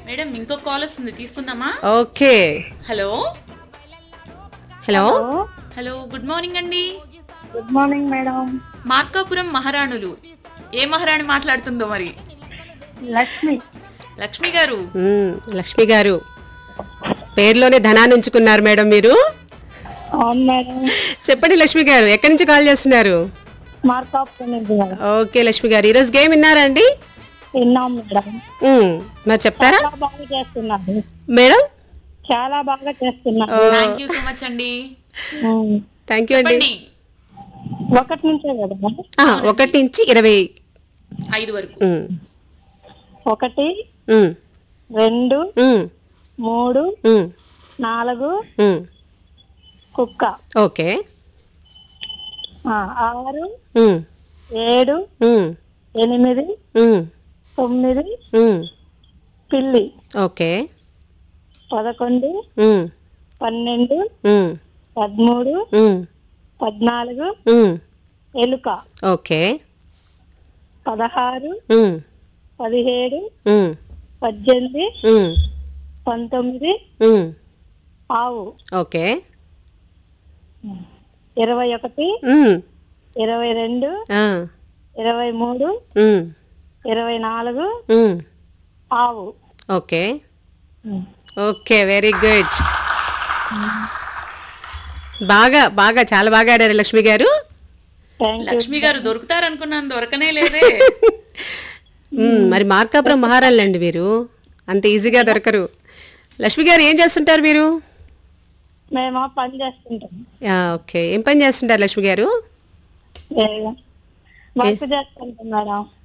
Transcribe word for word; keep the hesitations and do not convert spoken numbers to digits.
Madam ఇంకో call వస్తుంది తీసుకుందామా? Okay. Hello hello hello good morning అండి. Good morning madam. మార్కాపురం మహారాణులు ఏ మహారాణి మాట్లాడుతుందో మరి. లక్ష్మి. లక్ష్మి గారు. మ్మ్, లక్ష్మి గారు పేరులోనే ధనాన్ని ఉంచుకున్నారు మేడం మీరు. అవును మేడం. చెప్పండి లక్ష్మి గారు, ఎక్కడి నుంచి కాల్ చేస్తున్నారు? మార్కాపురం నుంచి మేడం. ఓకే లక్ష్మి గారు, ఈరోజు గేమ్ విన్నారా అండి? విన్నాం మేడం. మ్మ్, మరి చెప్తారా చాలా బాగా చేస్తున్నారు. మేడం? చాలా బాగా చేస్తున్నారు. థ్యాంక్ యూ సో మచ్ అండి. ఉమ్. థ్యాంక్ యూ అండి. చెప్పండి. ఒకటి నుంచే కదా మేడం? ఆ, ఒకటి నుంచి ఇరవై. ఐదు వరకు. మ్మ్, ఒకటి, మ్మ్, రెండు, మ్మ్, మూడు, మ్మ్, నాలుగు, మ్మ్. కుక్క. ఓకే. ఆ, ఆరు, మ్మ్, ఏడు, మ్మ్, ఎనిమిది, మ్మ్, తొమ్మిది, మ్మ్. పిల్లి. ఓకే. పదకొండు, మ్మ్, పన్నెండు, మ్మ్, పదమూడు, మ్మ్, పద్నాలుగు, మ్మ్. ఎలుక. ఓకే. పదహారు, మ్మ్, పదిహేడు, మ్మ్, పద్దెనిమిది, మ్మ్, పంతొమ్మిది, మ్మ్. ఆవు. ఓకే. ఇరవై ఒకటి, మ్మ్, ఇరవై రెండు, ఆ, ఇరవై మూడు, మ్మ్, ఇరవై నాలుగు, మ్మ్. ఆవు. ఓకే. Okay, very good. బాగా బాగా చాలా బాగా ఆడారు లక్ష్మి గారు. Thank you. లక్ష్మి గారు దొరుకుతారనుకున్నాను, దొరకనే లేదే. మ్మ్, మరి మార్కాపురం మహారాణులండి వీరు, అంత ఈజీగా దొరకరు. లక్ష్మి గారు ఏం చేస్తుంటారు మీరు? మేము పని చేస్తుంటాం. ఆ, ఓకే. ఏం పని చేస్తుంటారు లక్ష్మి గారు? వర్క్ చేస్తుంటాం మేడం.